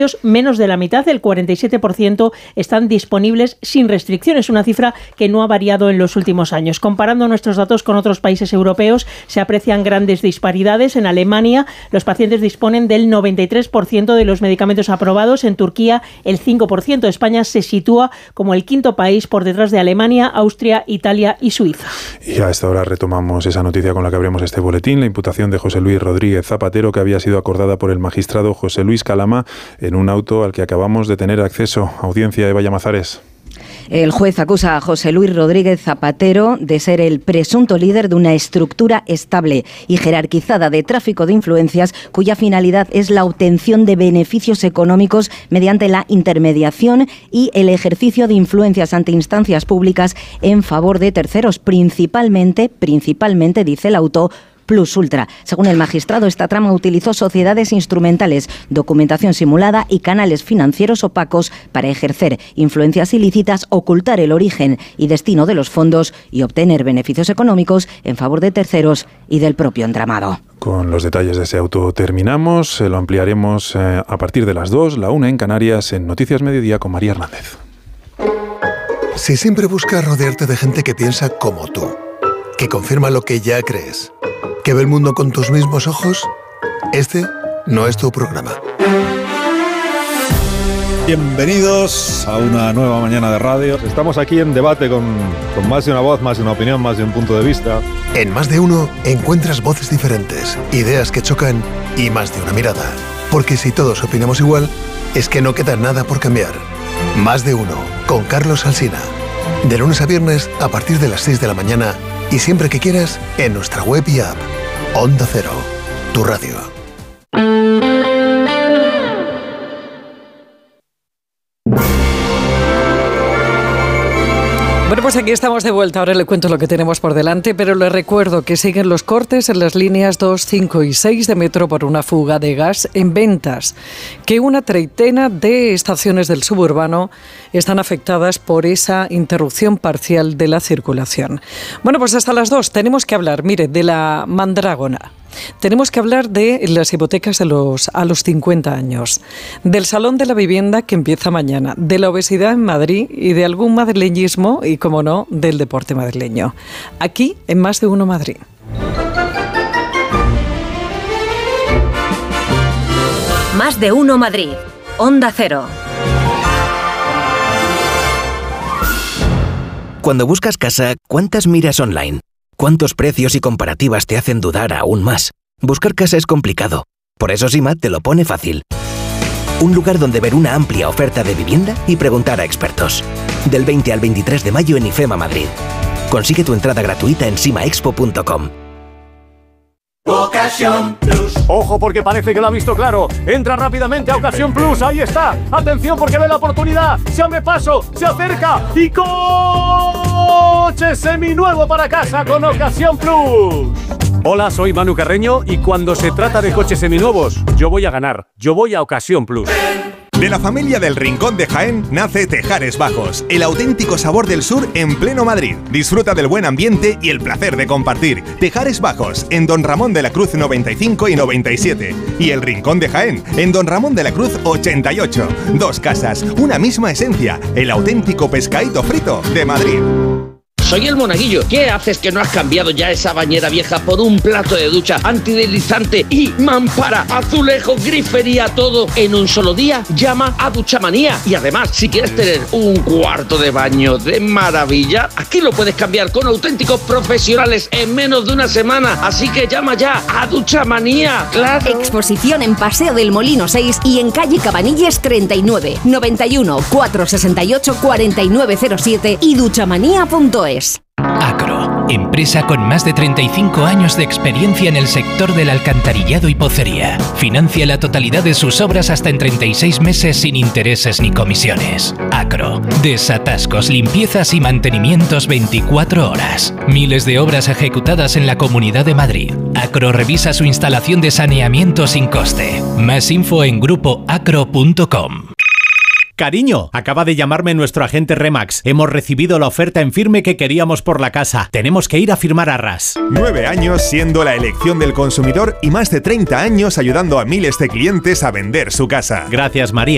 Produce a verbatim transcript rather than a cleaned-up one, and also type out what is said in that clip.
menos de la mitad, el cuarenta y siete por ciento, están disponibles sin restricciones, una cifra que no ha variado en los últimos años. Comparando nuestros datos con otros países europeos, se aprecian grandes disparidades. En Alemania, los pacientes disponen del noventa y tres por ciento de los medicamentos aprobados, en Turquía el cinco por ciento. España se sitúa como el quinto país por detrás de Alemania, Austria, Italia y Suiza. Y a esta hora retomamos esa noticia con la que abrimos este boletín, la imputación de José Luis Rodríguez Zapatero, que había sido acordada por el magistrado José Luis Calama en un auto al que acabamos de tener acceso. Audiencia, Eva Llamazares. El juez acusa a José Luis Rodríguez Zapatero de ser el presunto líder de una estructura estable y jerarquizada de tráfico de influencias cuya finalidad es la obtención de beneficios económicos mediante la intermediación y el ejercicio de influencias ante instancias públicas en favor de terceros, principalmente, principalmente, dice el auto, Plus Ultra. Según el magistrado, esta trama utilizó sociedades instrumentales, documentación simulada y canales financieros opacos para ejercer influencias ilícitas, ocultar el origen y destino de los fondos y obtener beneficios económicos en favor de terceros y del propio entramado. Con los detalles de ese auto terminamos. Lo ampliaremos eh, a partir de las dos, la una en Canarias, en Noticias Mediodía con María Hernández. Si siempre buscas rodearte de gente que piensa como tú, que confirma lo que ya crees, que ve el mundo con tus mismos ojos, este no es tu programa. Bienvenidos a una nueva mañana de radio. Estamos aquí en debate con, con más de una voz, más de una opinión, más de un punto de vista. En Más de Uno encuentras voces diferentes, ideas que chocan y más de una mirada. Porque si todos opinamos igual, es que no queda nada por cambiar. Más de Uno, con Carlos Alsina. De lunes a viernes a partir de las seis de la mañana y siempre que quieras en nuestra web y app. Onda Cero, tu radio. Bueno, pues aquí estamos de vuelta. Ahora le cuento lo que tenemos por delante, pero le recuerdo que siguen los cortes en las líneas dos, cinco y seis de metro por una fuga de gas en Ventas, que una treintena de estaciones del suburbano están afectadas por esa interrupción parcial de la circulación. Bueno, pues hasta las dos tenemos que hablar, mire, de la mandrágona. Tenemos que hablar de las hipotecas de los, a los cincuenta años, del Salón de la Vivienda que empieza mañana, de la obesidad en Madrid y de algún madrileñismo y, como no, del deporte madrileño. Aquí, en Más de Uno Madrid. Más de Uno Madrid. Onda Cero. Cuando buscas casa, ¿cuántas miras online? ¿Cuántos precios y comparativas te hacen dudar aún más? Buscar casa es complicado. Por eso Simat te lo pone fácil. Un lugar donde ver una amplia oferta de vivienda y preguntar a expertos. Del veinte al veintitrés de mayo en IFEMA Madrid. Consigue tu entrada gratuita en simaexpo punto com. Ocasión Plus. Ojo, porque parece que lo ha visto claro. Entra rápidamente a Ocasión Plus. Ahí está. Atención, porque ve la oportunidad. Se abre paso, se acerca y coche seminuevo para casa con Ocasión Plus. Hola, soy Manu Carreño y cuando se trata de coches seminuevos, yo voy a ganar. Yo voy a Ocasión Plus. De la familia del Rincón de Jaén nace Tejares Bajos, el auténtico sabor del sur en pleno Madrid. Disfruta del buen ambiente y el placer de compartir. Tejares Bajos, en Don Ramón de la Cruz noventa y cinco y noventa y siete. Y el Rincón de Jaén, en Don Ramón de la Cruz ochenta y ocho. Dos casas, una misma esencia, el auténtico pescadito frito de Madrid. Soy el Monaguillo. ¿Qué haces que no has cambiado ya esa bañera vieja por un plato de ducha antideslizante y mampara, azulejo, grifería, todo en un solo día? Llama a Duchamanía. Y además, si quieres tener un cuarto de baño de maravilla, aquí lo puedes cambiar con auténticos profesionales en menos de una semana. Así que llama ya a Duchamanía. ¡Claro! Exposición en Paseo del Molino seis y en calle Cabanilles treinta y nueve, noventa y uno, cuatrocientos sesenta y ocho, cuarenta y nueve cero siete y duchamanía punto es. Acro, empresa con más de treinta y cinco años de experiencia en el sector del alcantarillado y pocería. Financia la totalidad de sus obras hasta en treinta y seis meses sin intereses ni comisiones. Acro, desatascos, limpiezas y mantenimientos veinticuatro horas. Miles de obras ejecutadas en la Comunidad de Madrid. Acro revisa su instalación de saneamiento sin coste. Más info en grupo acro punto com. Cariño, acaba de llamarme nuestro agente Remax. Hemos recibido la oferta en firme que queríamos por la casa. Tenemos que ir a firmar arras. Nueve años siendo la elección del consumidor y más de treinta años ayudando a miles de clientes a vender su casa. Gracias, María.